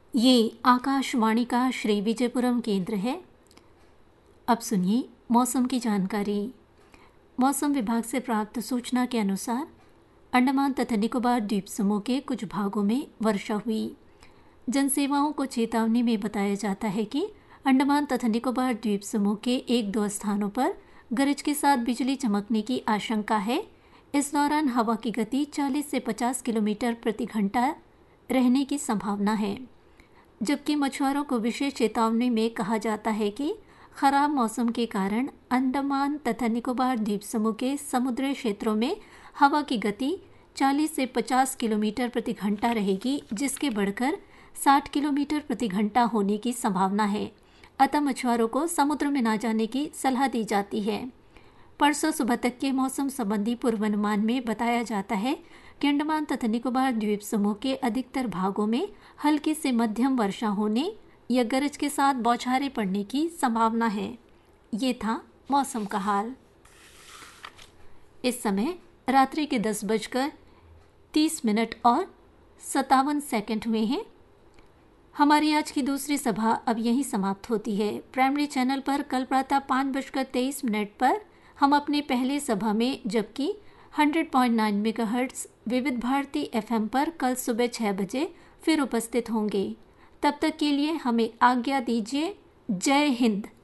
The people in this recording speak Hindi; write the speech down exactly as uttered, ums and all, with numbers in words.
ये आकाशवाणी का श्री विजयपुरम केंद्र है। अब सुनिए मौसम की जानकारी। मौसम विभाग से प्राप्त सूचना के अनुसार अंडमान तथा निकोबार द्वीप समूह के कुछ भागों में वर्षा हुई। जनसेवाओं को चेतावनी में बताया जाता है कि अंडमान तथा निकोबार द्वीप समूह के एक दो स्थानों पर गरज के साथ बिजली चमकने की आशंका है। इस दौरान हवा की गति चालीस से पचास किलोमीटर प्रति घंटा रहने की संभावना है, जबकि मछुआरों को विशेष चेतावनी में कहा जाता है कि खराब मौसम के कारण अंडमान तथा निकोबार द्वीप समूह के समुद्री क्षेत्रों में हवा की गति चालीस से पचास किलोमीटर प्रति घंटा रहेगी, जिसके बढ़कर साठ किलोमीटर प्रति घंटा होने की संभावना है। अतः मछुआरों को समुद्र में ना जाने की सलाह दी जाती है। परसों सुबह तक के मौसम संबंधी पूर्वानुमान में बताया जाता है कि अंडमान तथा निकोबार द्वीप समूह के अधिकतर भागों में हल्की से मध्यम वर्षा होने या गरज के साथ बौछारें पड़ने की संभावना है। ये था मौसम का हाल। इस समय रात्रि के दस बजकर तीस मिनट और सत्तावन सेकंड हुए हैं। हमारी आज की दूसरी सभा अब यहीं समाप्त होती है। प्राइमरी चैनल पर कल प्रातः पाँच बजकर तेईस मिनट पर हम अपने पहले सभा में, जबकि सौ पॉइंट नौ मेगाहर्ट्ज विविध भारती एफएम पर कल सुबह छह बजे फिर उपस्थित होंगे। तब तक के लिए हमें आज्ञा दीजिए। जय हिंद।